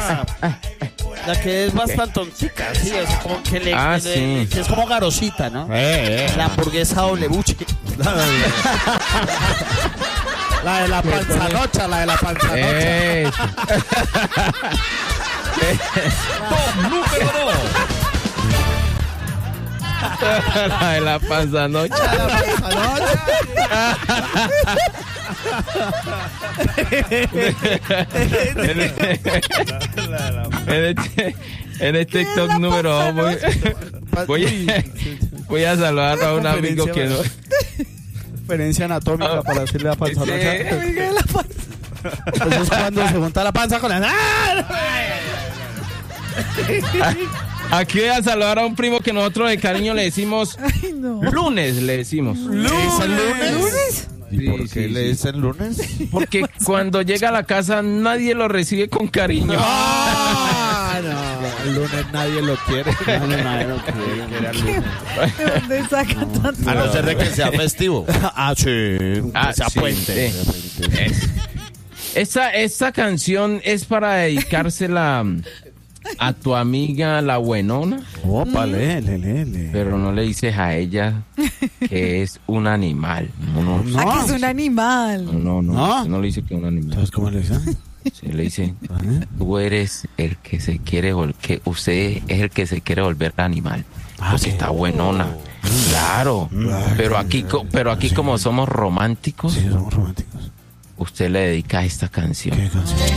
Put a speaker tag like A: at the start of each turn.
A: La que es bastantoncica, sí, es como que
B: sí.
A: que es como garosita, ¿no? La hamburguesa doble buche. La de la panzanocha, la de la panzanocha.
C: Top número 2.
B: La de la panzanocha. En este TikTok número 2 voy a saludar a un amigo que no.
A: Referencia anatómica para decirle la panzanocha. Eso es cuando se junta la panza con la...
B: Aquí voy a saludar a un primo que nosotros de cariño le decimos lunes, le decimos.
A: ¿Lunes?
D: ¿Y por qué le dicen lunes?
B: Porque cuando llega a la casa nadie lo recibe con cariño.
A: No, el lunes nadie lo quiere. Nadie lo quiere.
E: ¿De dónde sacan tanto?
D: A no ser de que sea festivo.
A: Sí. Que sea
B: sí,
A: puente.
B: sí. Esta canción es para dedicársela a tu amiga la buenona.
A: Opa, le.
B: Pero no le dices a ella que es un animal. No.
E: Ah, que es un animal.
B: No le dice que es un animal.
A: ¿Sabes cómo le dicen?
B: Sí, le dice, tú eres el que se quiere que usted es el que se quiere volver animal. Porque está buenona. Claro. Pero aquí como somos románticos,
A: Sí, somos románticos.
B: usted le dedica esta canción.
A: ¿Qué canción?